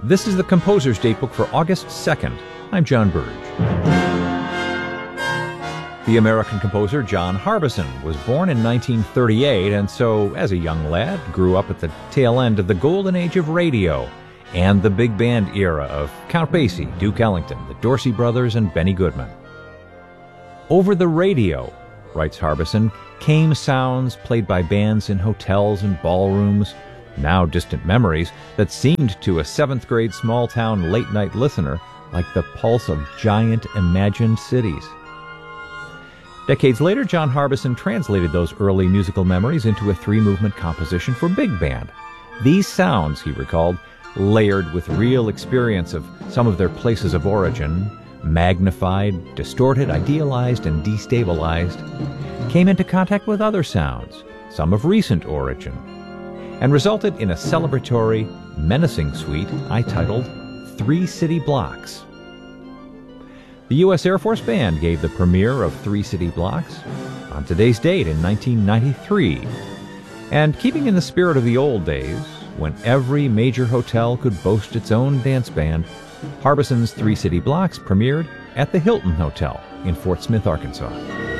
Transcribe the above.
This is the Composer's Datebook for August 2nd. I'm John Burge. The American composer John Harbison was born in 1938, and so, as a young lad, grew up at the tail end of the golden age of radio and the big band era of Count Basie, Duke Ellington, the Dorsey Brothers, and Benny Goodman. Over the radio, writes Harbison, came sounds played by bands in hotels and ballrooms, now distant memories that seemed to a seventh-grade small-town late-night listener like the pulse of giant imagined cities. Decades later, John Harbison translated those early musical memories into a three-movement composition for big band. These sounds, he recalled, layered with real experience of some of their places of origin, magnified, distorted, idealized, and destabilized, came into contact with other sounds, some of recent origin, and resulted in a celebratory, menacing suite I titled 3 City Blocks. The U.S. Air Force Band gave the premiere of 3 City Blocks on today's date in 1993. And keeping in the spirit of the old days, when every major hotel could boast its own dance band, Harbison's 3 City Blocks premiered at the Hilton Hotel in Fort Smith, Arkansas.